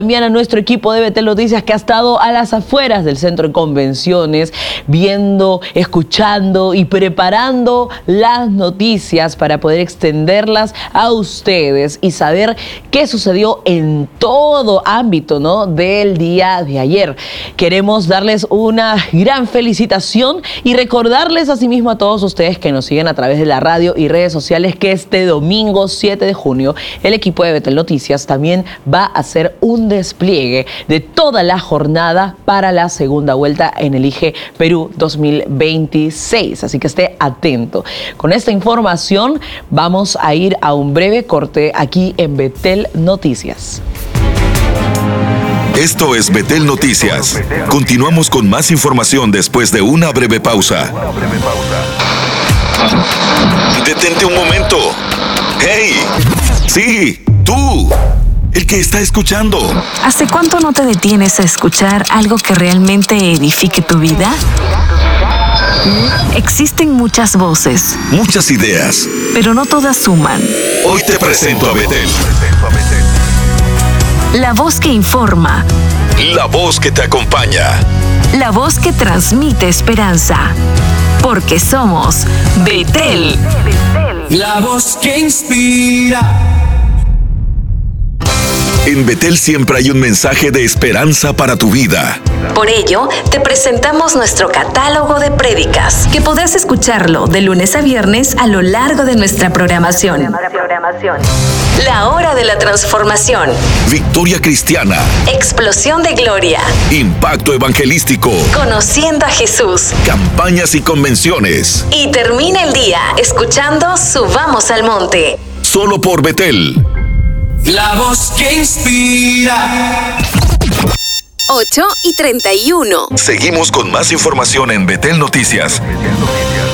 También a nuestro equipo de Betel Noticias que ha estado a las afueras del centro de convenciones, viendo, escuchando y preparando las noticias para poder extenderlas a ustedes y saber qué sucedió en todo ámbito, ¿no?, del día de ayer. Queremos darles una gran felicitación y recordarles asimismo a todos ustedes que nos siguen a través de la radio y redes sociales que este domingo 7 de junio el equipo de Betel Noticias también va a hacer un despliegue de toda la jornada para la segunda vuelta en Elige Perú 2026. Así que esté atento. Con esta información vamos a ir a un breve corte aquí en Betel Noticias. Esto es Betel Noticias. Continuamos con más información después de una breve pausa. Detente un momento. ¡Hey! ¡Sí! ¡Tú! El que está escuchando. ¿Hace cuánto no te detienes a escuchar algo que realmente edifique tu vida? Existen muchas voces. Muchas ideas. Pero no todas suman. Hoy te presento a Betel. La voz que informa. La voz que te acompaña. La voz que transmite esperanza. Porque somos Betel. La voz que inspira. En Betel siempre hay un mensaje de esperanza para tu vida. Por ello, te presentamos nuestro catálogo de prédicas, que podrás escucharlo de lunes a viernes a lo largo de nuestra programación. La hora de la transformación. Victoria cristiana. Explosión de gloria. Impacto evangelístico. Conociendo a Jesús. Campañas y convenciones. Y termina el día escuchando Subamos al Monte. Solo por Betel. La voz que inspira. 8:31. Seguimos con más información en Betel Noticias.